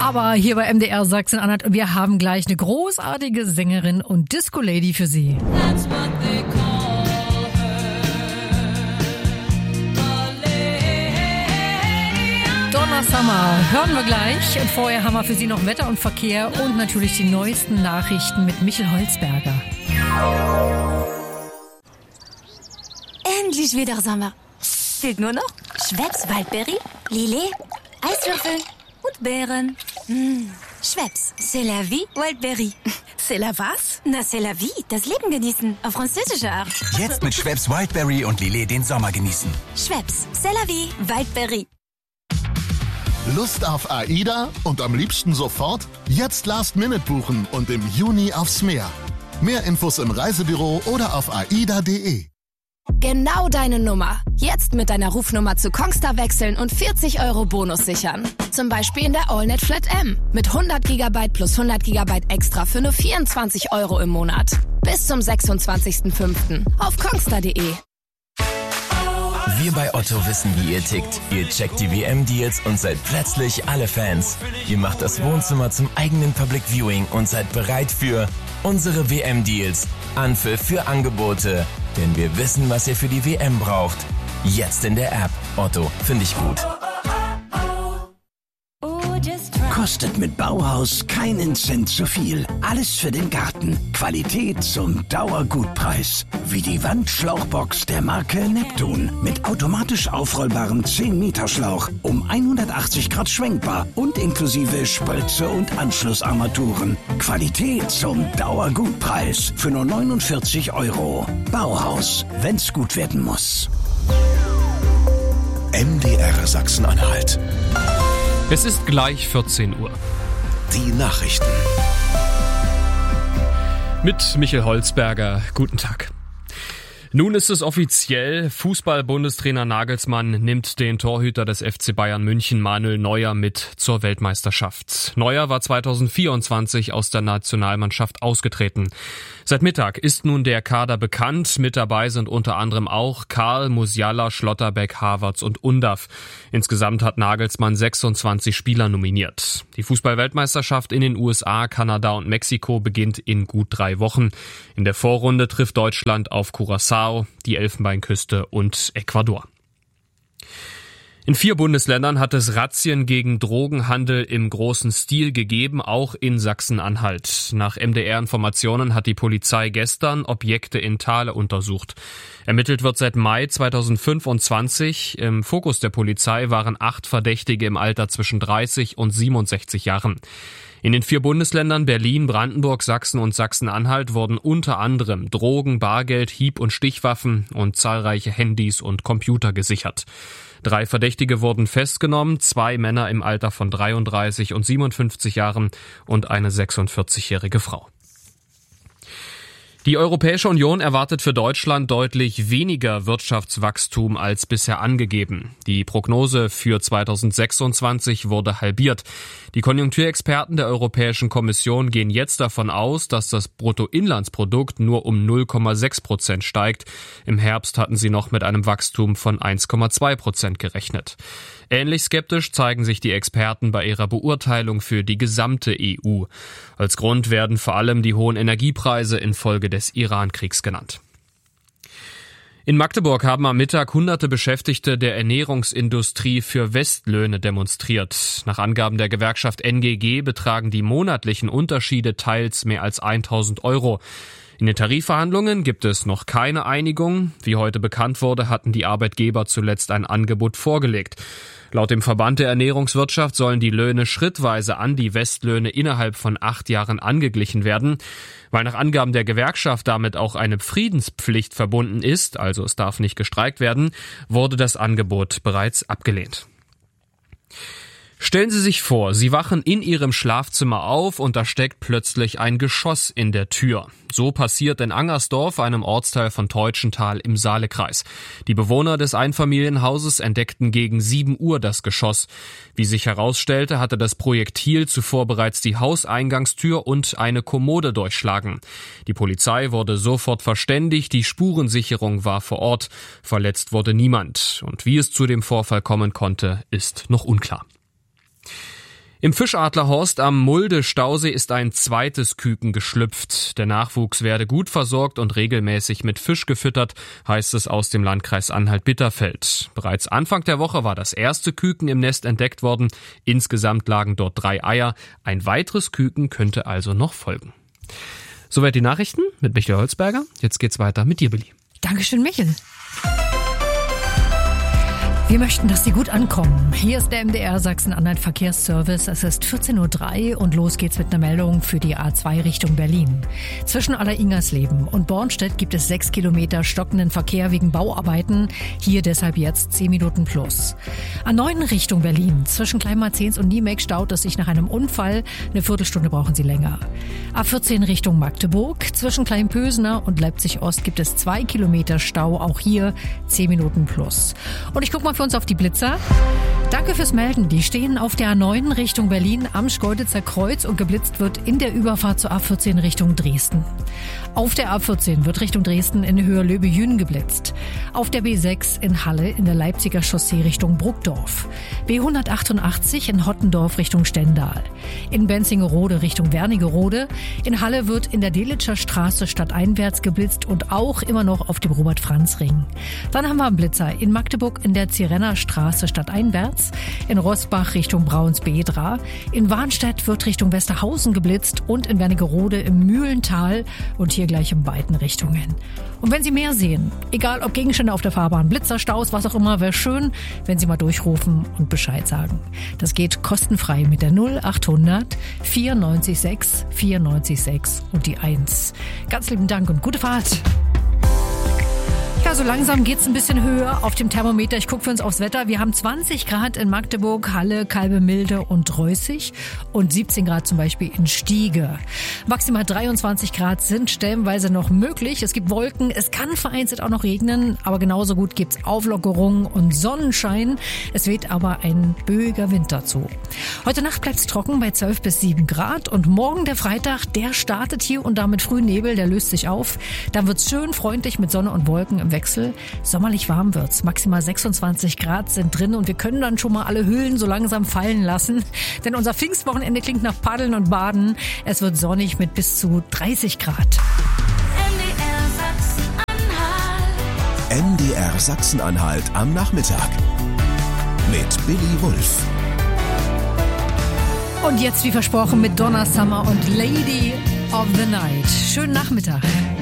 Aber hier bei MDR Sachsen-Anhalt, wir haben gleich eine großartige Sängerin und Disco-Lady für Sie. Donna Summer hören wir gleich. Und vorher haben wir für Sie noch Wetter und Verkehr und natürlich die neuesten Nachrichten mit Michel Holzberger. Endlich wieder Sommer. Fehlt nur noch Schweppes Waldberry, Lillet, Eiswürfel und Beeren. Schweppes, c'est la vie, Waldberry. C'est la was? Na, c'est la vie, das Leben genießen, auf französische Art. Jetzt mit Schweppes Wildberry und Lillet den Sommer genießen. Schweppes, c'est la vie, Waldberry. Lust auf AIDA und am liebsten sofort? Jetzt Last Minute buchen und im Juni aufs Meer. Mehr Infos im Reisebüro oder auf aida.de. Genau deine Nummer. Jetzt mit deiner Rufnummer zu Kongstar wechseln und 40 € Bonus sichern. Zum Beispiel in der AllNet Flat M. Mit 100 GB plus 100 GB extra für nur 24 € im Monat. Bis zum 26.05. auf kongstar.de. Wir bei Otto wissen, wie ihr tickt. Ihr checkt die WM-Deals und seid plötzlich alle Fans. Ihr macht das Wohnzimmer zum eigenen Public Viewing und seid bereit für unsere WM-Deals. Anpfiff für Angebote. Denn wir wissen, was ihr für die WM braucht. Jetzt in der App. Otto, finde ich gut. Kostet mit Bauhaus keinen Cent zu viel. Alles für den Garten. Qualität zum Dauergutpreis. Wie die Wandschlauchbox der Marke Neptun. Mit automatisch aufrollbarem 10-Meter-Schlauch. Um 180 Grad schwenkbar. Und inklusive Spritze und Anschlussarmaturen. Qualität zum Dauergutpreis. Für nur 49 €. Bauhaus. Wenn's gut werden muss. MDR Sachsen-Anhalt. Es ist gleich 14 Uhr. Die Nachrichten. Mit Michel Holzberger. Guten Tag. Nun ist es offiziell, Fußball-Bundestrainer Nagelsmann nimmt den Torhüter des FC Bayern München Manuel Neuer mit zur Weltmeisterschaft. Neuer war 2024 aus der Nationalmannschaft ausgetreten. Seit Mittag ist nun der Kader bekannt. Mit dabei sind unter anderem auch Karl, Musiala, Schlotterbeck, Havertz und Undav. Insgesamt hat Nagelsmann 26 Spieler nominiert. Die Fußball-Weltmeisterschaft in den USA, Kanada und Mexiko beginnt in gut 3 Wochen. In der Vorrunde trifft Deutschland auf Curaçao, die Elfenbeinküste und Ecuador. In 4 Bundesländern hat es Razzien gegen Drogenhandel im großen Stil gegeben, auch in Sachsen-Anhalt. Nach MDR-Informationen hat die Polizei gestern Objekte in Thale untersucht. Ermittelt wird seit Mai 2025. Im Fokus der Polizei waren 8 Verdächtige im Alter zwischen 30 und 67 Jahren. In den 4 Bundesländern Berlin, Brandenburg, Sachsen und Sachsen-Anhalt wurden unter anderem Drogen, Bargeld, Hieb- und Stichwaffen und zahlreiche Handys und Computer gesichert. 3 Verdächtige wurden festgenommen, 2 Männer im Alter von 33 und 57 Jahren und eine 46-jährige Frau. Die Europäische Union erwartet für Deutschland deutlich weniger Wirtschaftswachstum als bisher angegeben. Die Prognose für 2026 wurde halbiert. Die Konjunkturexperten der Europäischen Kommission gehen jetzt davon aus, dass das Bruttoinlandsprodukt nur um 0,6% steigt. Im Herbst hatten sie noch mit einem Wachstum von 1,2% gerechnet. Ähnlich skeptisch zeigen sich die Experten bei ihrer Beurteilung für die gesamte EU. Als Grund werden vor allem die hohen Energiepreise infolge des Iran-Kriegs genannt. In Magdeburg haben am Mittag hunderte Beschäftigte der Ernährungsindustrie für Westlöhne demonstriert. Nach Angaben der Gewerkschaft NGG betragen die monatlichen Unterschiede teils mehr als 1.000 €. In den Tarifverhandlungen gibt es noch keine Einigung. Wie heute bekannt wurde, hatten die Arbeitgeber zuletzt ein Angebot vorgelegt. Laut dem Verband der Ernährungswirtschaft sollen die Löhne schrittweise an die Westlöhne innerhalb von 8 Jahren angeglichen werden. Weil nach Angaben der Gewerkschaft damit auch eine Friedenspflicht verbunden ist, also es darf nicht gestreikt werden, wurde das Angebot bereits abgelehnt. Stellen Sie sich vor, Sie wachen in Ihrem Schlafzimmer auf und da steckt plötzlich ein Geschoss in der Tür. So passiert in Angersdorf, einem Ortsteil von Teutschenthal im Saalekreis. Die Bewohner des Einfamilienhauses entdeckten gegen 7 Uhr das Geschoss. Wie sich herausstellte, hatte das Projektil zuvor bereits die Hauseingangstür und eine Kommode durchschlagen. Die Polizei wurde sofort verständigt, die Spurensicherung war vor Ort. Verletzt wurde niemand. Und wie es zu dem Vorfall kommen konnte, ist noch unklar. Im Fischadlerhorst am Mulde-Stausee ist ein zweites Küken geschlüpft. Der Nachwuchs werde gut versorgt und regelmäßig mit Fisch gefüttert, heißt es aus dem Landkreis Anhalt-Bitterfeld. Bereits Anfang der Woche war das erste Küken im Nest entdeckt worden. Insgesamt lagen dort 3 Eier. Ein weiteres Küken könnte also noch folgen. Soweit die Nachrichten mit Michael Holzberger. Jetzt geht's weiter mit dir, Billy. Dankeschön, Michel. Wir möchten, dass Sie gut ankommen. Hier ist der MDR Sachsen-Anhalt Verkehrsservice. Es ist 14.03 Uhr und los geht's mit einer Meldung für die A2 Richtung Berlin. Zwischen Alleringersleben und Bornstedt gibt es 6 Kilometer stockenden Verkehr wegen Bauarbeiten. Hier deshalb jetzt 10 Minuten plus. A9 Richtung Berlin. Zwischen Kleinmarzens und Niemek staut es sich nach einem Unfall. Eine Viertelstunde brauchen Sie länger. A14 Richtung Magdeburg. Zwischen Kleinpösener und Leipzig-Ost gibt es 2 Kilometer Stau. Auch hier 10 Minuten plus. Und ich guck mal für uns auf die Blitzer. Danke fürs Melden. Die stehen auf der A9 Richtung Berlin am Schkeuditzer Kreuz und geblitzt wird in der Überfahrt zur A14 Richtung Dresden. Auf der A14 wird Richtung Dresden in Höhe Löbe-Jünen geblitzt. Auf der B6 in Halle in der Leipziger Chaussee Richtung Bruckdorf. B188 in Hottendorf Richtung Stendal. In Benzingerode Richtung Wernigerode. In Halle wird in der Delitscher Straße stadteinwärts geblitzt und auch immer noch auf dem Robert-Franz-Ring. Dann haben wir einen Blitzer in Magdeburg in der Zirenner Straße stadteinwärts. In Roßbach Richtung Braunsbedra. In Warnstedt wird Richtung Westerhausen geblitzt und in Wernigerode im Mühlental und hier gleich in beiden Richtungen. Und wenn Sie mehr sehen, egal ob Gegenstände auf der Fahrbahn, Blitzer, Staus, was auch immer, wäre schön, wenn Sie mal durchrufen und Bescheid sagen. Das geht kostenfrei mit der 0800 946 946 und die 1. Ganz lieben Dank und gute Fahrt. Ja, so langsam geht's ein bisschen höher auf dem Thermometer. Ich gucke für uns aufs Wetter. Wir haben 20 Grad in Magdeburg, Halle, Kalbemilde und Reußig und 17 Grad zum Beispiel in Stiege. Maximal 23 Grad sind stellenweise noch möglich. Es gibt Wolken, es kann vereinzelt auch noch regnen, aber genauso gut gibt's Auflockerung und Sonnenschein. Es weht aber ein böiger Wind dazu. Heute Nacht bleibt's trocken bei 12 bis 7 Grad und morgen der Freitag, der startet hier und damit frühen Nebel, der löst sich auf. Dann wird's schön freundlich mit Sonne und Wolken im Wechsel. Sommerlich warm wird's. Maximal 26 Grad sind drin und wir können dann schon mal alle Hüllen so langsam fallen lassen. Denn unser Pfingstwochenende klingt nach Paddeln und Baden. Es wird sonnig mit bis zu 30 Grad. MDR Sachsen-Anhalt am Nachmittag. Mit Billy Wulff. Und jetzt wie versprochen mit Donna Summer und Lady of the Night. Schönen Nachmittag.